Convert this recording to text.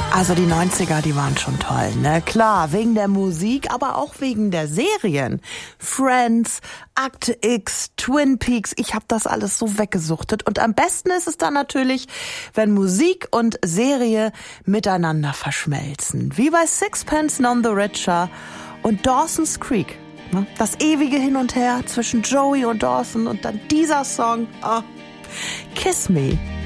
Also die 90er, die waren schon toll, ne? Klar, wegen der Musik, aber auch wegen der Serien. Friends, Akte X, Twin Peaks, ich habe das alles so weggesuchtet. Und am besten ist es dann natürlich, wenn Musik und Serie miteinander verschmelzen. Wie bei Sixpence None the Richer und Dawson's Creek. Ne? Das ewige Hin und Her zwischen Joey und Dawson und dann dieser Song. Oh. Kiss Me.